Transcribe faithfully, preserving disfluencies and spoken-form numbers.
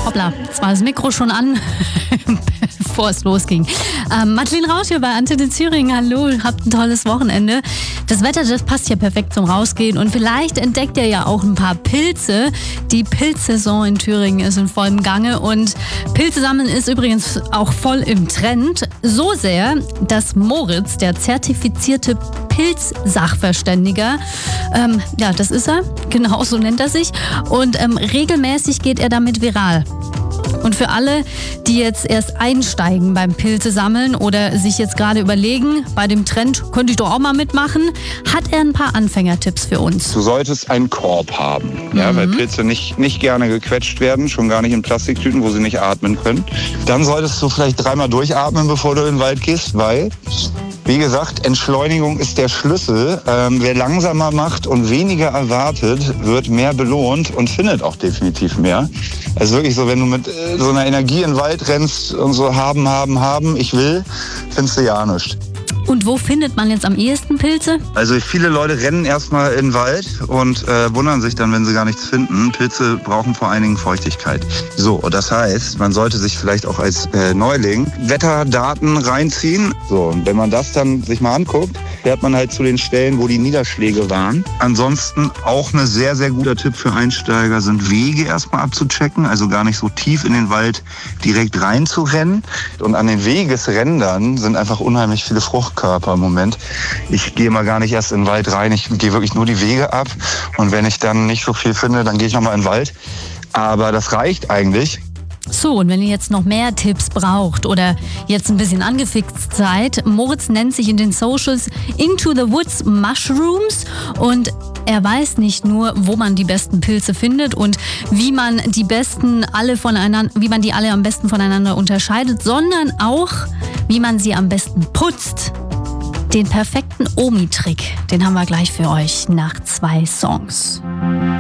Hoppla, jetzt war das Mikro schon an, bevor es losging. Ähm, Madeleine Rausch hier bei Antenne Thüringen. Hallo, habt ein tolles Wochenende. Das Wetter, das passt ja perfekt zum Rausgehen. Und vielleicht entdeckt ihr ja auch ein paar Pilze. Die Pilzsaison in Thüringen ist in vollem Gange. Und Pilze sammeln ist übrigens auch voll im Trend. So sehr, dass Moritz, der zertifizierte Pilzsachverständiger, ähm, ja, das ist er, genau so nennt er sich. Und ähm, regelmäßig geht er damit viral. Und für alle, die jetzt erst einsteigen beim Pilze sammeln oder sich jetzt gerade überlegen, bei dem Trend könnte ich doch auch mal mitmachen, hat er ein paar Anfängertipps für uns. Du solltest einen Korb haben, mhm. ja, weil Pilze nicht, nicht gerne gequetscht werden, schon gar nicht in Plastiktüten, wo sie nicht atmen können. Dann solltest du vielleicht dreimal durchatmen, bevor du in den Wald gehst, weil... Wie gesagt, Entschleunigung ist der Schlüssel. Ähm, wer langsamer macht und weniger erwartet, wird mehr belohnt und findet auch definitiv mehr. Es ist wirklich so, wenn du mit äh, so einer Energie in den Wald rennst und so haben, haben, haben, ich will, findest du ja nichts. Und wo findet man jetzt am ehesten Pilze? Also viele Leute rennen erstmal in den Wald und äh, wundern sich dann, wenn sie gar nichts finden. Pilze brauchen vor allen Dingen Feuchtigkeit. So, und das heißt, man sollte sich vielleicht auch als äh, Neuling Wetterdaten reinziehen. So, und wenn man das dann sich mal anguckt, fährt man halt zu den Stellen, wo die Niederschläge waren. Ansonsten auch ein sehr, sehr guter Tipp für Einsteiger sind Wege erstmal abzuchecken. Also gar nicht so tief in den Wald direkt reinzurennen. Und an den Wegesrändern sind einfach unheimlich viele Fruchtkörper im Moment. Ich gehe mal gar nicht erst in den Wald rein, ich gehe wirklich nur die Wege ab. Und wenn ich dann nicht so viel finde, dann gehe ich nochmal in den Wald. Aber das reicht eigentlich. So, und wenn ihr jetzt noch mehr Tipps braucht oder jetzt ein bisschen angefixt seid, Moritz nennt sich in den Socials Into the Woods Mushrooms und er weiß nicht nur, wo man die besten Pilze findet und wie man die besten alle voneinander, wie man die alle am besten voneinander unterscheidet, sondern auch, wie man sie am besten putzt. Den perfekten Omi-Trick, den haben wir gleich für euch nach zwei Songs.